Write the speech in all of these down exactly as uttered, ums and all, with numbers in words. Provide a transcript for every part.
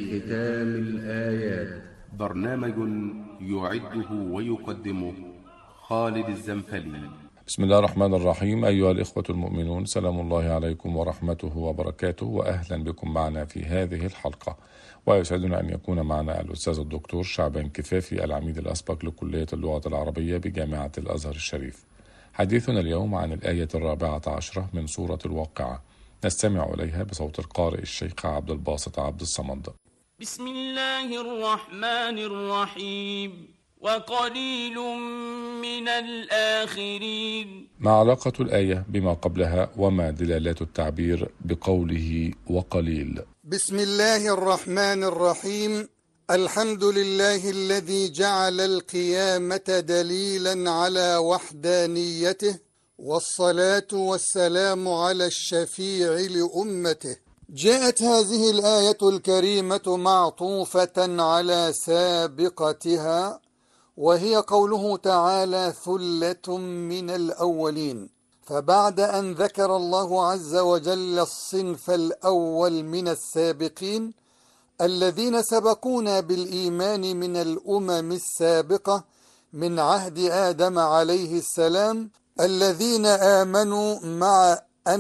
ختام الآيات. برنامج يعده ويقدمه خالد الزنفلي. بسم الله الرحمن الرحيم. أيها الإخوة المؤمنون، سلام الله عليكم ورحمته وبركاته، وأهلا بكم معنا في هذه الحلقة. ويسعدنا أن يكون معنا الأستاذ الدكتور شعبان كفافي، العميد الأسبق لكلية اللغة العربية بجامعة الأزهر الشريف. حديثنا اليوم عن الآية الرابعة عشرة من سورة الواقعة، نستمع إليها بصوت القارئ الشيخ عبد الباسط عبد الصمد. بسم الله الرحمن الرحيم. وقليل من الآخرين. ما علاقة الآية بما قبلها وما دلالات التعبير بقوله وقليل؟ بسم الله الرحمن الرحيم. الحمد لله الذي جعل القيامة دليلا على وحدانيته، والصلاة والسلام على الشفيع لأمته. جاءت هذه الآية الكريمة معطوفة على سابقتها، وهي قوله تعالى ثلة من الأولين. فبعد أن ذكر الله عز وجل الصنف الأول من السابقين الذين سبقونا بالإيمان من الأمم السابقة من عهد آدم عليه السلام، الذين آمنوا مع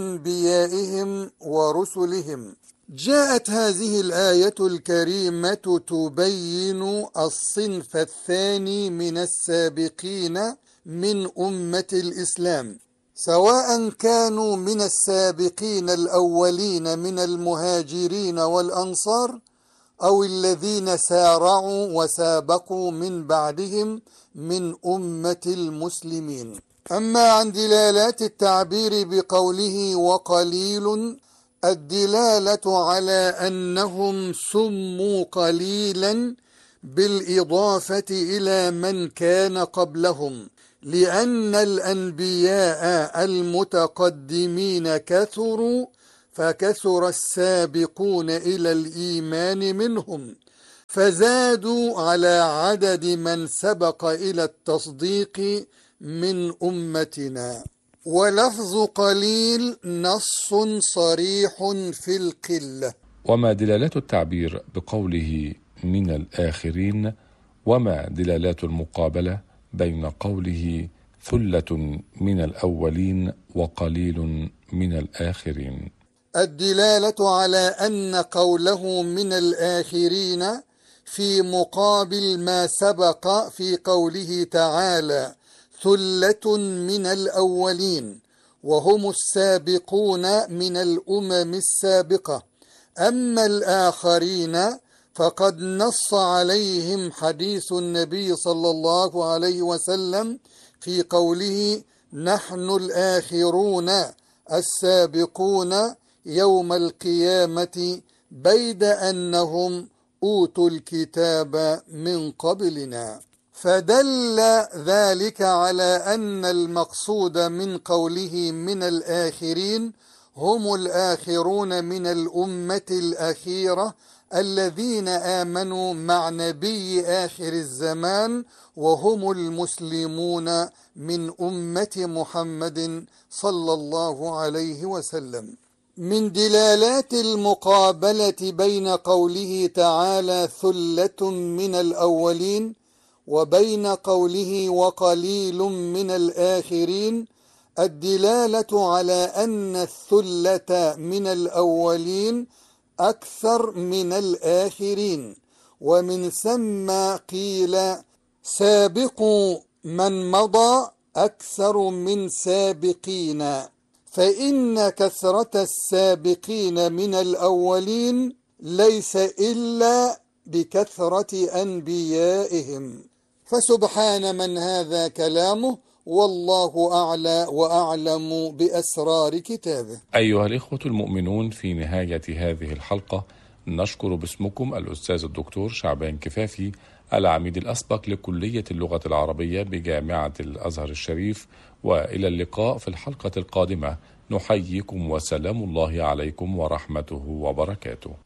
أنبيائهم ورسلهم، جاءت هذه الآية الكريمة تبين الصنف الثاني من السابقين من أمة الإسلام، سواء كانوا من السابقين الأولين من المهاجرين والأنصار أو الذين سارعوا وسابقوا من بعدهم من أمة المسلمين. أما عن دلالات التعبير بقوله وقليل، الدلالة على أنهم سموا قليلا بالإضافة إلى من كان قبلهم، لأن الأنبياء المتقدمين كثروا، فكثر السابقون إلى الإيمان منهم فزادوا على عدد من سبق إلى التصديق من أمتنا. ولفظ قليل نص صريح في القلة. وما دلالات التعبير بقوله من الآخرين، وما دلالات المقابلة بين قوله ثلة من الأولين وقليل من الآخرين؟ الدلالة على أن قوله من الآخرين في مقابل ما سبق في قوله تعالى ثلة من الأولين، وهم السابقون من الأمم السابقة. أما الآخرين فقد نص عليهم حديث النبي صلى الله عليه وسلم في قوله نحن الآخرون السابقون يوم القيامة بيد أنهم أوتوا الكتاب من قبلنا. فدل ذلك على أن المقصود من قوله من الآخرين هم الآخرون من الأمة الأخيرة الذين آمنوا مع نبي آخر الزمان، وهم المسلمون من أمة محمد صلى الله عليه وسلم. من دلالات المقابلة بين قوله تعالى ثلة من الأولين وبين قوله وقليل من الآخرين الدلالة على أن الثلة من الأولين أكثر من الآخرين، ومن ثم قيل سابقوا من مضى أكثر من سابقين، فإن كثرة السابقين من الأولين ليس إلا بكثرة أنبيائهم. فسبحان من هذا كلامه، والله أعلى وأعلم بأسرار كتابه. أيها الإخوة المؤمنون، في نهاية هذه الحلقة نشكر باسمكم الأستاذ الدكتور شعبان كفافي، العميد الأسبق لكلية اللغة العربية بجامعة الأزهر الشريف، وإلى اللقاء في الحلقة القادمة. نحييكم وسلام الله عليكم ورحمته وبركاته.